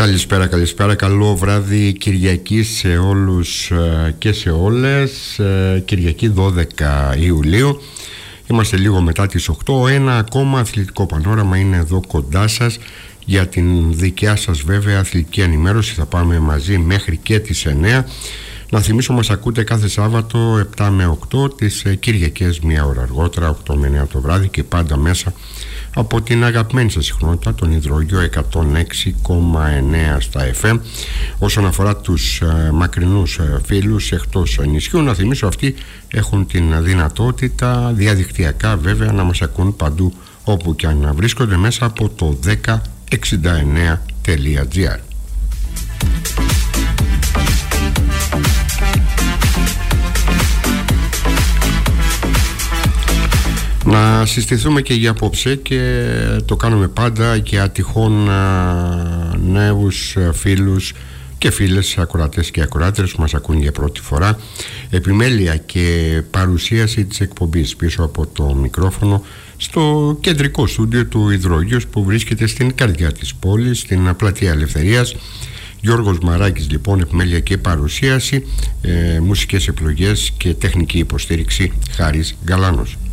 Καλησπέρα, καλό βράδυ Κυριακή σε όλους και σε όλες. Κυριακή 12 Ιουλίου. Είμαστε λίγο μετά τις 8. Ένα ακόμα αθλητικό πανόραμα είναι εδώ κοντά σας. Για την δικιά σας βέβαια αθλητική ενημέρωση θα πάμε μαζί μέχρι και τις 9. Να θυμίσω μας ακούτε κάθε Σάββατο 7 με 8, τις Κυριακές μία ώρα αργότερα 8 με 9 το βράδυ και πάντα μέσα από την αγαπημένη σας συχνότητα, τον υδρόγειο 106,9 στα FM. Όσον αφορά τους μακρινούς φίλους εκτός νησιού, να θυμίσω αυτοί έχουν την δυνατότητα διαδικτυακά βέβαια να μας ακούν παντού όπου και αν βρίσκονται μέσα από το 1069.gr. Να συστηθούμε και για απόψε και το κάνουμε πάντα για τυχόν νέους φίλους και φίλες ακροατές και ακροάτερες που μας ακούν για πρώτη φορά. Επιμέλεια και παρουσίαση της εκπομπής πίσω από το μικρόφωνο στο κεντρικό στούντιο του Υδρογείου που βρίσκεται στην καρδιά της πόλης, στην Πλατεία Ελευθερίας. Γιώργος Μαράκης λοιπόν, επιμέλεια και παρουσίαση, μουσικές επιλογές και τεχνική υποστήριξη Χάρης Γκαλάνος.